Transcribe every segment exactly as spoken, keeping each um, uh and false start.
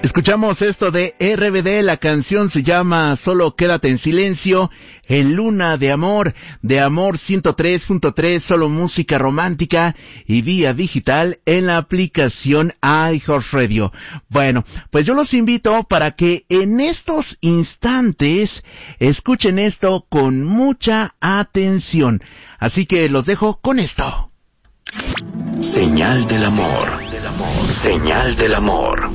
Escuchamos esto de R B D, la canción se llama Solo Quédate en Silencio, en Luna de Amor, de Amor ciento tres punto tres, solo música romántica y vía digital en la aplicación iHeartRadio. Bueno, pues yo los invito para que en estos instantes escuchen esto con mucha atención. Así que los dejo con esto. Señal del amor, señal del amor.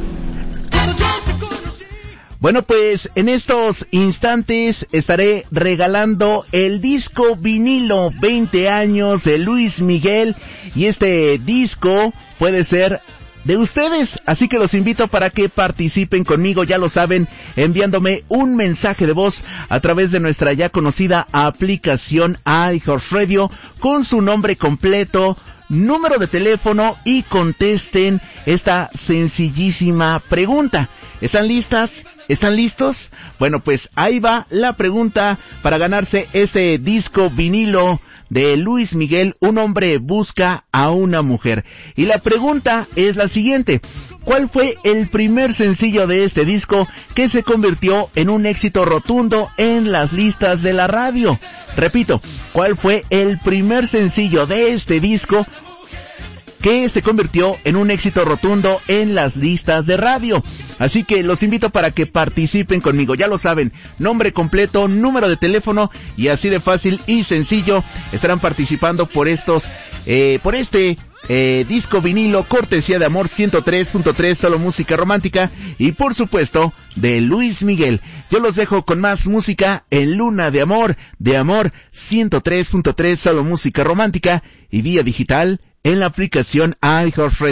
Bueno, pues en estos instantes estaré regalando el disco vinilo veinte años de Luis Miguel, y este disco puede ser de ustedes, así que los invito para que participen conmigo, ya lo saben, enviándome un mensaje de voz a través de nuestra ya conocida aplicación iHeartRadio con su nombre completo, número de teléfono y contesten esta sencillísima pregunta. ¿Están listas? ¿Están listos? Bueno, pues ahí va la pregunta para ganarse este disco vinilo de Luis Miguel, Un hombre busca a una mujer. Y la pregunta es la siguiente: ¿cuál fue el primer sencillo de este disco que se convirtió en un éxito rotundo en las listas de la radio? Repito, ¿cuál fue el primer sencillo de este disco que se convirtió en un éxito rotundo en las listas de radio? Así que los invito para que participen conmigo, ya lo saben, nombre completo, número de teléfono, y así de fácil y sencillo estarán participando por estos, eh, por este eh, disco vinilo cortesía de Amor ciento tres punto tres, solo música romántica, y por supuesto de Luis Miguel. Yo los dejo con más música en Luna de Amor, de Amor ciento tres punto tres, solo música romántica y vía digital en la aplicación iHeartRadio.